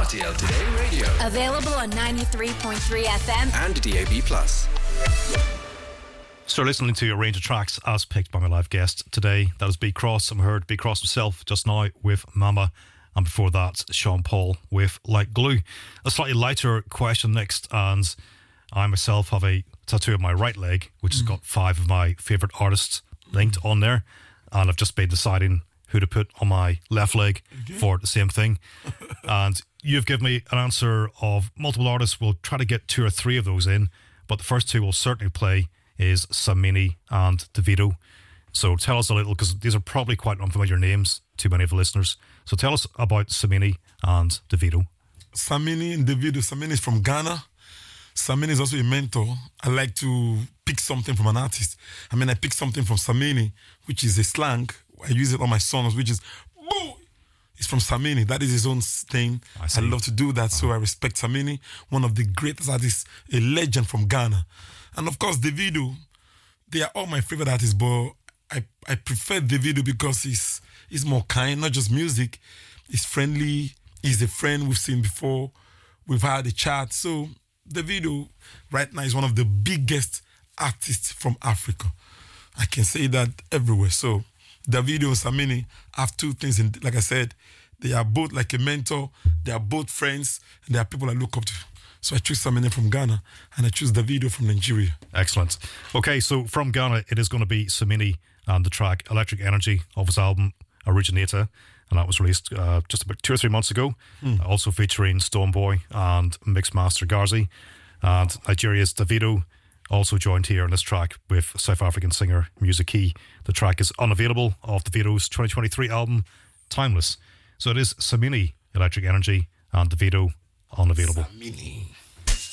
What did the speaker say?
RTL Today Radio. Available on 93.3 FM and DAB+. So listening to a range of tracks as picked by my live guest today. That was B Cross, and we heard B Cross himself just now with Mama, and before that Sean Paul with Like Glue. A slightly lighter question next, and I myself have a tattoo on my right leg which has got 5 of my favourite artists linked on there, and I've just been deciding who to put on my left leg for the same thing. And you've given me an answer of multiple artists. We'll try to get 2 or 3 of those in, but the first 2 we'll certainly play is Samini and Davido. So tell us a little, because these are probably quite unfamiliar names to many of the listeners. So tell us about Samini and Davido. Samini and Davido. Samini is from Ghana. Samini is also a mentor. I like to pick something from an artist. I pick something from Samini, which is a slang. I use it on my songs, which is boo. It's from Samini. That is his own thing. I love to do that, so I respect Samini, one of the greatest artists, a legend from Ghana. And of course, Davido. They are all my favorite artists, but I prefer Davido because he's more kind, not just music. He's friendly. He's a friend we've seen before. We've had a chat. So Davido right now is one of the biggest artists from Africa. I can say that everywhere. So Davido and Samini have 2 things. Like I said, they are both like a mentor. They are both friends. And they are people I look up to. So I choose Samini from Ghana and I choose Davido from Nigeria. Excellent. Okay, so from Ghana, it is going to be Samini and the track Electric Energy of his album Originator. And that was released just about 2 or 3 months ago. Also featuring Stonebwoy and Mixmaster Garzi. And Nigeria's Davido also joined here on this track with South African singer Music Key. The track is unavailable off Davido's 2023 album Timeless. So it is Samini, Electric Energy, and Davido, unavailable. Samini.